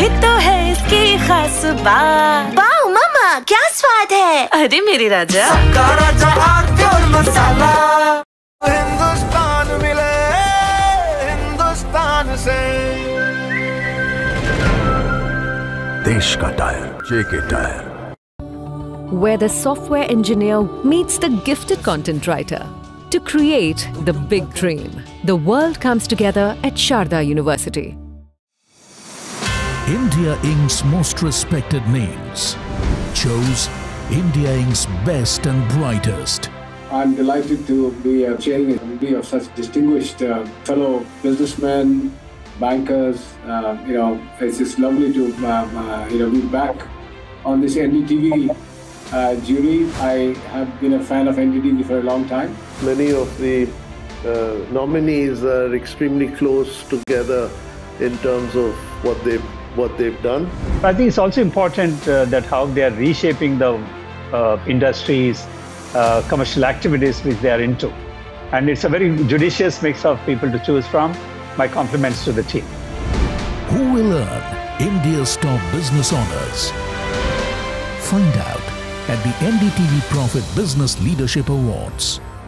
ये तो है इसकी खास बात। वाओ मम्मा, क्या स्वाद है। अरे मेरे राजा, सबका राजा आरती और मसाला। हिंदुस्तान मिले हिंदुस्तान से। देश का tyre, JK tyre. Where the software engineer meets the gifted content writer to create the big dream. The world comes together at Sharda University. India Inc.'s most respected names chose India Inc.'s best and brightest. I'm delighted to be chairing a committee of such distinguished fellow businessmen, bankers. It's just lovely to be back on this NDTV jury. I have been a fan of NDTV for a long time. Many of the nominees are extremely close together in terms of what they've done. I think it's also important that how they are reshaping the industries, commercial activities which they are into. And it's a very judicious mix of people to choose from. My compliments to the team. Who will earn India's top business honors? Find out at the NDTV Profit Business Leadership Awards.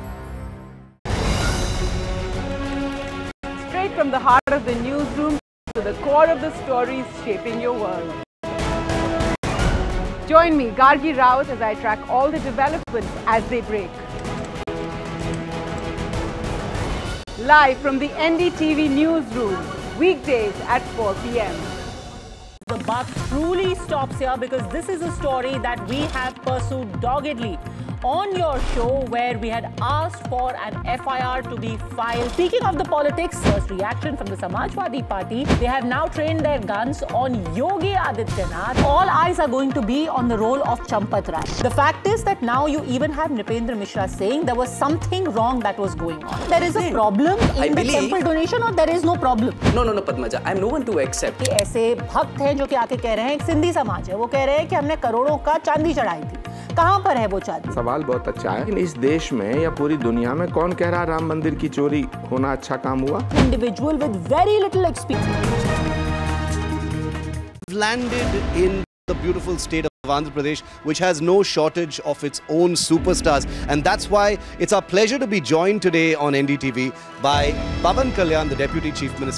Straight from the heart of the newsroom to the core of the stories shaping your world. Join me, Gargi Raut, as I track all the developments as they break. Live from the NDTV newsroom, weekdays at 4 p.m. The buck truly stops here because this is a story that we have pursued doggedly on your show, where we had asked for an FIR to be filed. Speaking of the politics, first reaction from the Samajwadi Party, they have now trained their guns on Yogi Adityanath. All eyes are going to be on the role of Champat Rai. The fact is that now you even have Nripendra Mishra saying there was something wrong that was going on. There is a problem in the temple donation, or there is no problem? No, Padmaja, I am no one to accept. ऐसे भक्त हैं जो कि आके कह रहे हैं, एक सिंधी समाज है, वो कह रहे हैं कि हमने करोड़ों का चांदी चढ़ाई थी। कहाँ पर है वो चांदी? सवाल बहुत अच्छा है, लेकिन इस देश में या पूरी दुनिया में कौन कह रहा राम मंदिर की चोरी होना अच्छा काम हुआ? Individual with very little experience. Landed in the beautiful state of Andhra Pradesh, which has no shortage of its own superstars, and that's why it's our pleasure to be joined today on NDTV by Pawan Kalyan, the Deputy Chief Minister.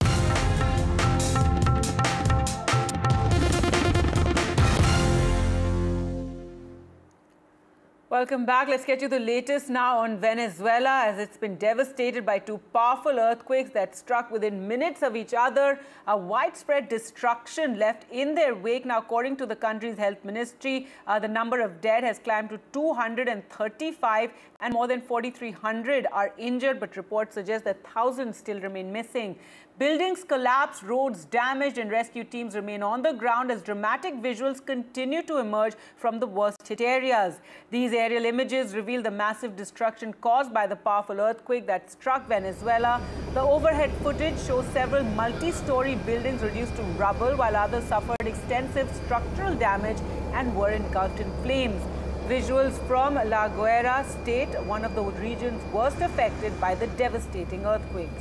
Welcome back. Let's get you the latest now on Venezuela, as it's been devastated by two powerful earthquakes that struck within minutes of each other. A widespread destruction left in their wake. Now, according to the country's health ministry, the number of dead has climbed to 235 and more than 4,300 are injured, but reports suggest that thousands still remain missing. Buildings collapsed, roads damaged, and rescue teams remain on the ground as dramatic visuals continue to emerge from the worst hit areas. These aerial images reveal the massive destruction caused by the powerful earthquake that struck Venezuela. The overhead footage shows several multi-story buildings reduced to rubble, while others suffered extensive structural damage and were engulfed in flames. Visuals from La Guaira state, one of the regions worst affected by the devastating earthquakes.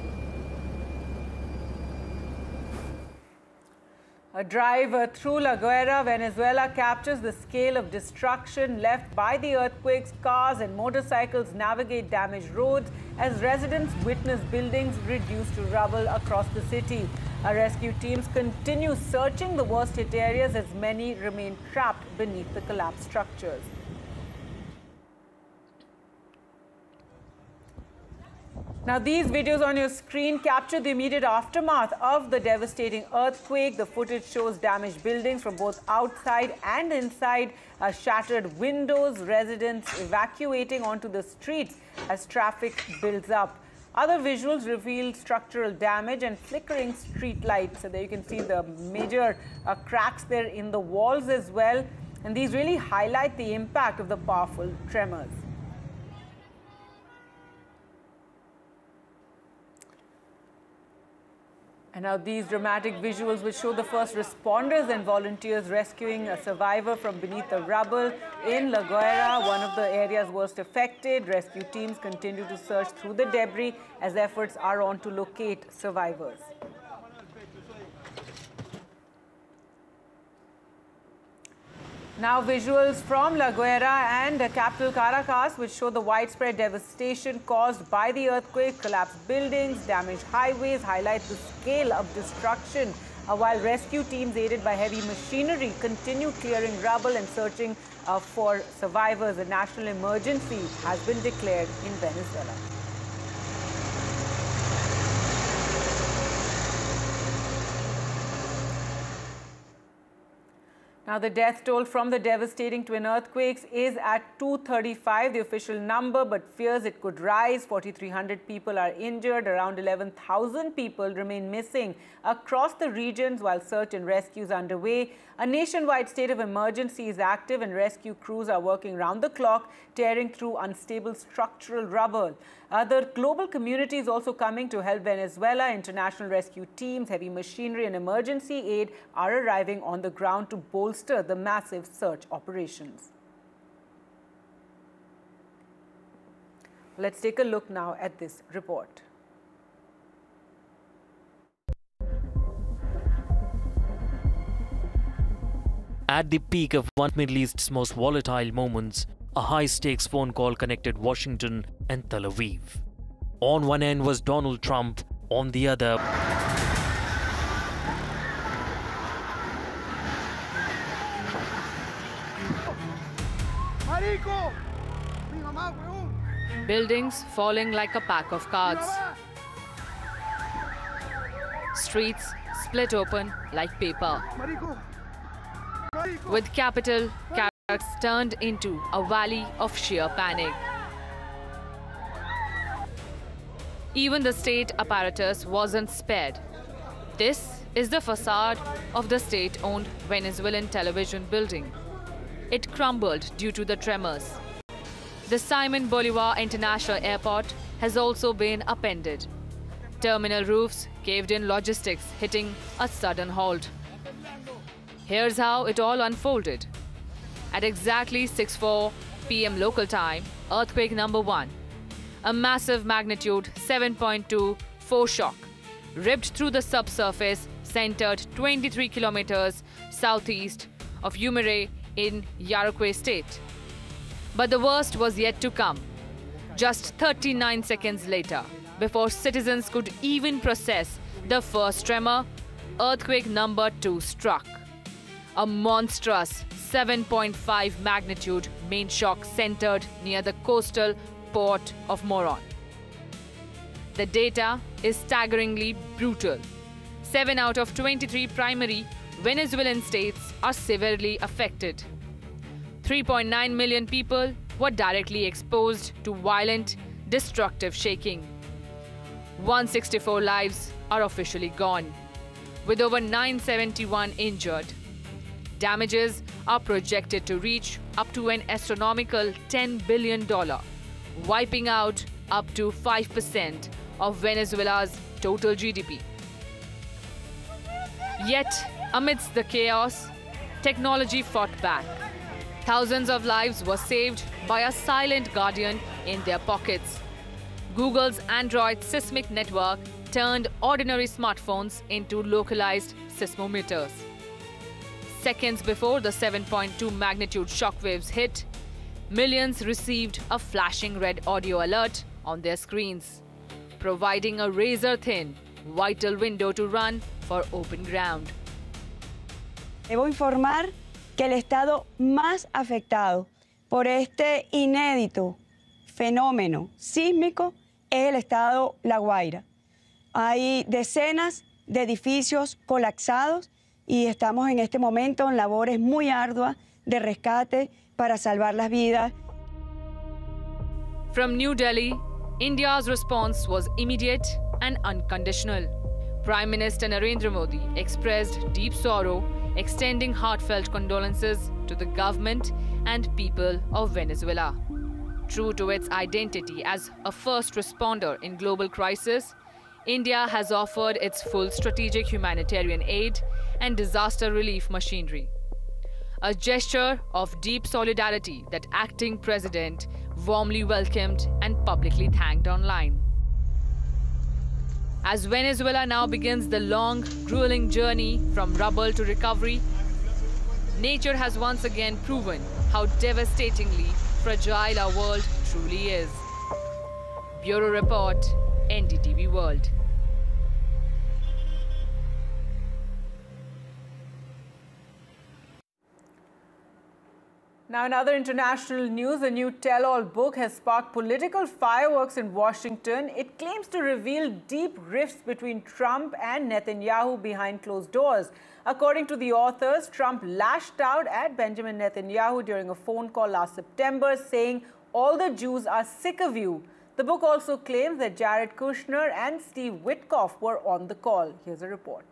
A drive through La Guaira, Venezuela captures the scale of destruction left by the earthquakes. Cars and motorcycles navigate damaged roads as residents witness buildings reduced to rubble across the city. Our rescue teams continue searching the worst hit areas as many remain trapped beneath the collapsed structures. Now, these videos on your screen capture the immediate aftermath of the devastating earthquake. The footage shows damaged buildings from both outside and inside, shattered windows, residents evacuating onto the streets as traffic builds up. Other visuals reveal structural damage and flickering street lights. So there you can see the major cracks there in the walls as well. And these really highlight the impact of the powerful tremors. And now these dramatic visuals will show the first responders and volunteers rescuing a survivor from beneath the rubble in La Guaira, one of the areas worst affected. Rescue teams continue to search through the debris as efforts are on to locate survivors. Now visuals from La Guaira and capital Caracas, which show the widespread devastation caused by the earthquake. Collapsed buildings, damaged highways highlight the scale of destruction, while rescue teams aided by heavy machinery continue clearing rubble and searching for survivors. A national emergency has been declared in Venezuela. Now, the death toll from the devastating twin earthquakes is at 235, the official number, but fears it could rise. 4,300 people are injured. Around 11,000 people remain missing across the regions while search and rescue is underway. A nationwide state of emergency is active and rescue crews are working round the clock, tearing through unstable structural rubble. The global community is also coming to help Venezuela. International rescue teams, heavy machinery and emergency aid are arriving on the ground to bolster the massive search operations. Let's take a look now at this report. At the peak of one of Middle East's most volatile moments, a high-stakes phone call connected Washington and Tel Aviv. On one end was Donald Trump, on the other, buildings falling like a pack of cards. Streets split open like paper. With capital Caracas turned into a valley of sheer panic. Even the state apparatus wasn't spared. This is the facade of the state-owned Venezuelan television building. It crumbled due to the tremors. The Simon Bolivar International Airport has also been upended. Terminal roofs caved in, logistics hitting a sudden halt. Here's how it all unfolded. At exactly 6:04 p.m. local time, earthquake number 1, a massive magnitude 7.2 foreshock, ripped through the subsurface, centered 23 kilometers southeast of Yumare in Yaracuy state. But the worst was yet to come. Just 39 seconds later, before citizens could even process the first tremor, earthquake number 2 struck. A monstrous 7.5 magnitude main shock centered near the coastal port of Moron. The data is staggeringly brutal. 7 out of 23 primary Venezuelan states are severely affected. 3.9 million people were directly exposed to violent, destructive shaking. 164 lives are officially gone, with over 971 injured. Damages are projected to reach up to an astronomical $10 billion, wiping out up to 5% of Venezuela's total GDP. Yet, amidst the chaos, technology fought back. Thousands of lives were saved by a silent guardian in their pockets. Google's Android seismic network turned ordinary smartphones into localized seismometers. Seconds before the 7.2 magnitude shockwaves hit, millions received a flashing red audio alert on their screens, providing a razor-thin, vital window to run for open ground. Debo informar que el estado más afectado por este inédito fenómeno sísmico es el estado La Guaira. Hay decenas de edificios colapsados y estamos en este momento en labores muy arduas de rescate para salvar las vidas. From New Delhi, India's response was immediate and unconditional. Prime Minister Narendra Modi expressed deep sorrow, extending heartfelt condolences to the government and people of Venezuela. True to its identity as a first responder in global crisis, India has offered its full strategic humanitarian aid and disaster relief machinery. A gesture of deep solidarity that acting president warmly welcomed and publicly thanked online. As Venezuela now begins the long, grueling journey from rubble to recovery, nature has once again proven how devastatingly fragile our world truly is. Bureau Report, NDTV World. Now, in other international news, a new tell-all book has sparked political fireworks in Washington. It claims to reveal deep rifts between Trump and Netanyahu behind closed doors. According to the authors, Trump lashed out at Benjamin Netanyahu during a phone call last September, saying, "All the Jews are sick of you." The book also claims that Jared Kushner and Steve Witkoff were on the call. Here's a report.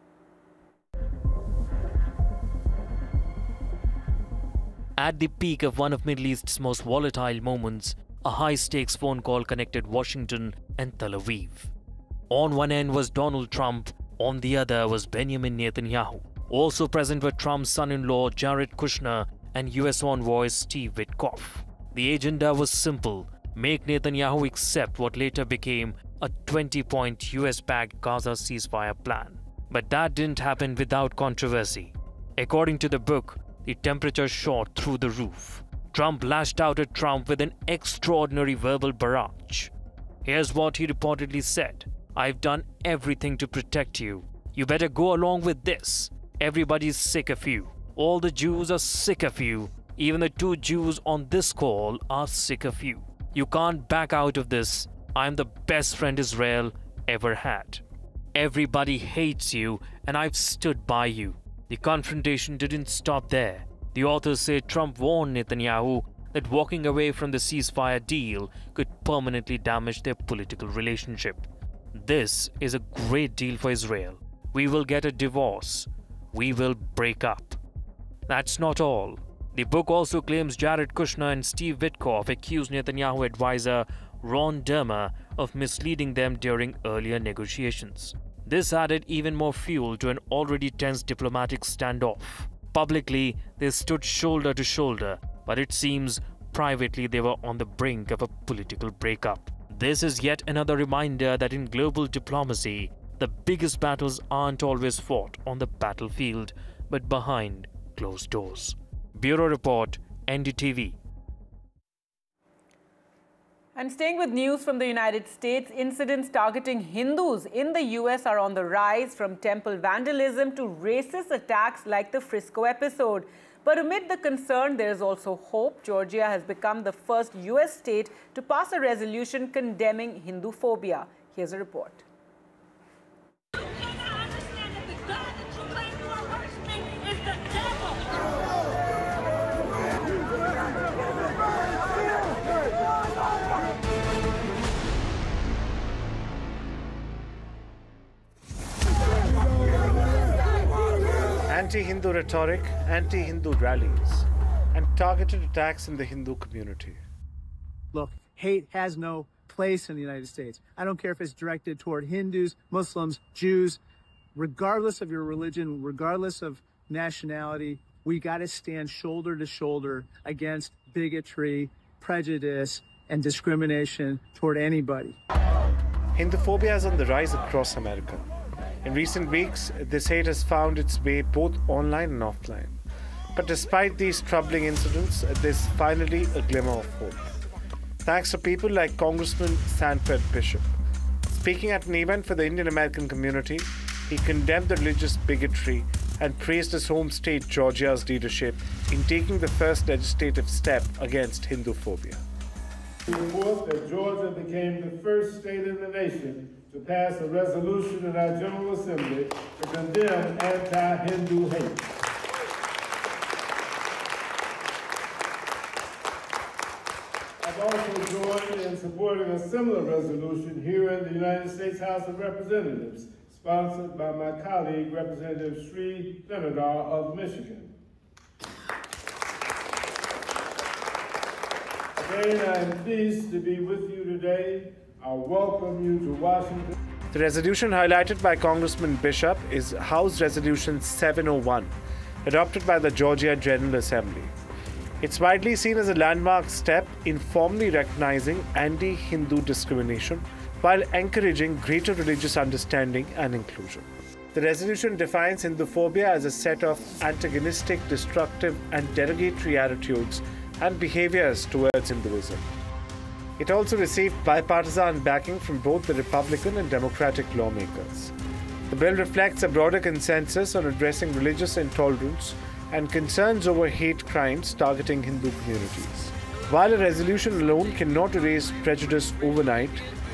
At the peak of one of Middle East's most volatile moments, a high-stakes phone call connected Washington and Tel Aviv. On one end was Donald Trump, on the other was Benjamin Netanyahu. Also present were Trump's son-in-law Jared Kushner and US envoy Steve Witkoff. The agenda was simple: make Netanyahu accept what later became a 20-point US-backed Gaza ceasefire plan. But that didn't happen without controversy. According to the book, the temperature shot through the roof. Trump lashed out at Trump with an extraordinary verbal barrage. Here's what he reportedly said: "I've done everything to protect you. You better go along with this. Everybody's sick of you. All the Jews are sick of you. Even the 2 Jews on this call are sick of you. You can't back out of this. I'm the best friend Israel ever had. Everybody hates you, and I've stood by you." The confrontation didn't stop there. The authors say Trump warned Netanyahu that walking away from the ceasefire deal could permanently damage their political relationship. "This is a great deal for Israel. We will get a divorce. We will break up." That's not all. The book also claims Jared Kushner and Steve Witkoff accused Netanyahu advisor Ron Dermer of misleading them during earlier negotiations. This added even more fuel to an already tense diplomatic standoff. Publicly, they stood shoulder to shoulder, but it seems privately they were on the brink of a political breakup. This is yet another reminder that in global diplomacy, the biggest battles aren't always fought on the battlefield, but behind closed doors. Bureau Report, NDTV. And staying with news from the United States, incidents targeting Hindus in the US are on the rise, from temple vandalism to racist attacks like the Frisco episode. But amid the concern, there is also hope. Georgia has become the first US state to pass a resolution condemning Hinduphobia. Here's a report. Anti-Hindu rhetoric, anti-Hindu rallies, and targeted attacks in the Hindu community. Look, hate has no place in the United States. I don't care if it's directed toward Hindus, Muslims, Jews. Regardless of your religion, regardless of nationality, we got to stand shoulder to shoulder against bigotry, prejudice, and discrimination toward anybody. Hinduphobia is on the rise across America. In recent weeks, this hate has found its way both online and offline. But despite these troubling incidents, there's finally a glimmer of hope. Thanks to people like Congressman Sanford Bishop. Speaking at an event for the Indian American community, he condemned the religious bigotry and praised his home state Georgia's leadership in taking the first legislative step against Hinduphobia. We report that Georgia became the first state in the nation to pass a resolution in our General Assembly to condemn anti-Hindu hate. I've also joined in supporting a similar resolution here in the United States House of Representatives, sponsored by my colleague, Representative Sri Thinadar of Michigan. Again, I am pleased to be with you today. I welcome you to Washington. The resolution highlighted by Congressman Bishop is House Resolution 701, adopted by the Georgia General Assembly. It's widely seen as a landmark step in formally recognizing anti-Hindu discrimination while encouraging greater religious understanding and inclusion. The resolution defines Hinduphobia as a set of antagonistic, destructive, and derogatory attitudes and behaviors towards Hinduism. It also received bipartisan backing from both the Republican and Democratic lawmakers. The bill reflects a broader consensus on addressing religious intolerance and concerns over hate crimes targeting Hindu communities. While a resolution alone cannot erase prejudice overnight,